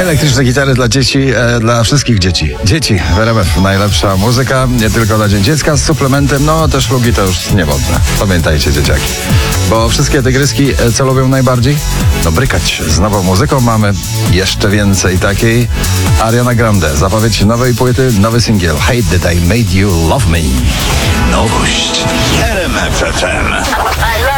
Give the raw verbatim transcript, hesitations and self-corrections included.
Elektryczne gitary dla dzieci, e, dla wszystkich dzieci. Dzieci w R M F. Najlepsza muzyka, nie tylko dla Dzień Dziecka, z suplementem, no te szlugi to już niewodne. Pamiętajcie, dzieciaki. Bo wszystkie tygryski, e, co lubią najbardziej? No brykać. Z nową muzyką mamy jeszcze więcej takiej. Ariana Grande, zapowiedź nowej płyty, nowy singiel Hate That I Made You Love Me. Nowość R M F F M.